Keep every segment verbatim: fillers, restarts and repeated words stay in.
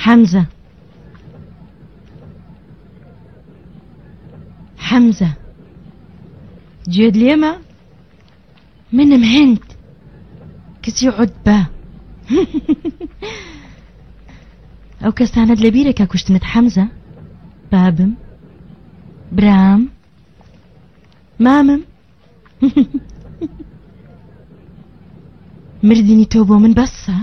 حەمزە حەمزە گوێت لێمە؟ منم هەند کچی عوتبە. ئەو کەسانت لەبیرێکە کوشتنت حەمزە؟ بابم، برام، مامم. مردنی تۆ بۆ من بەسە؟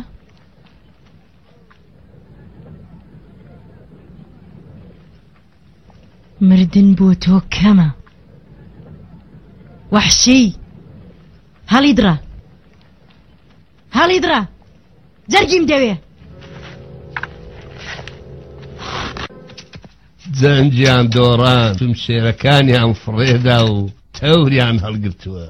مردن بۆ تۆ کەمە. وەحشی هەڵی درا هەڵی درا جەرگیم دەوێ. جەنجیان دۆڕان توم شێرەکانیان فڕێدا و تەوریان هەڵگرتووە.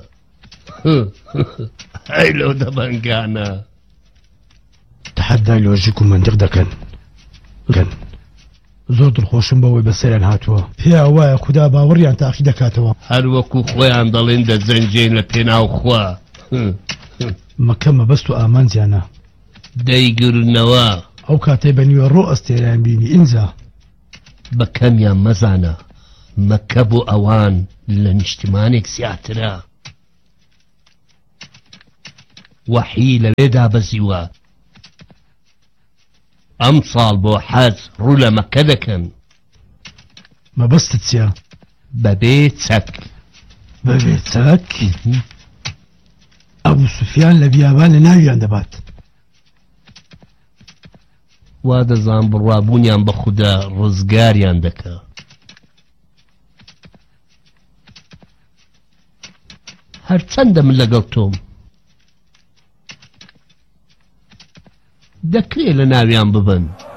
هەی لەو دەبەنگانە تەحەدای لۆژیک و مندق دەکەن گەن. زۆر دڵخۆشم بەوەی بەسەریان هاتووە. پێیا وایە خوددا باوەڕیان تاقی دەکاتەوە. هەر وەکو خۆیان دەڵێن دەجەنجێن لە پێناو خوا. مەکە مەبەست و ئامانجیانە دەیگرنەوە. ئەو کاتەی بە نیوە ڕۆ ئەستێران بینی ئینجا بە کەمیان مەزانە مەکە بۆ ئەوان لە نیشتمانێک زیاترە. وەحی لەوێدا بەزیوە. ئەم ساڵ بۆ حەج ڕوو لە مەکە دەکەن. مەبەستت چییە؟ بەبێ چەک. بەبێ چەک؟ ئەبوو سوفیان لە بیابان لە ناویان دەبات. وا دەزان بڕوابوونیان بە خوددا ڕزگاریان دەکا. هەرچەندە من لەگەڵ تۆم دەکرێت لە ناویان ببن.